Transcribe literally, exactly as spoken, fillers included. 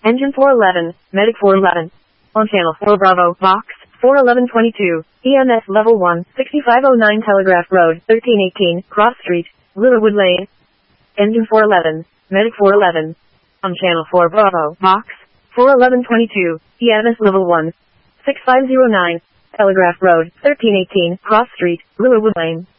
Engine four eleven, Medic four eleven. On channel four Bravo, Box, four eleven twenty-two, E M S Level one, sixty-five oh nine Telegraph Road, thirteen eighteen, Cross Street, Littlewood Lane. Engine four eleven, Medic four eleven. On channel four Bravo, Box, four eleven twenty-two, E M S Level one, sixty-five oh nine, Telegraph Road, thirteen eighteen, Cross Street, Littlewood Lane.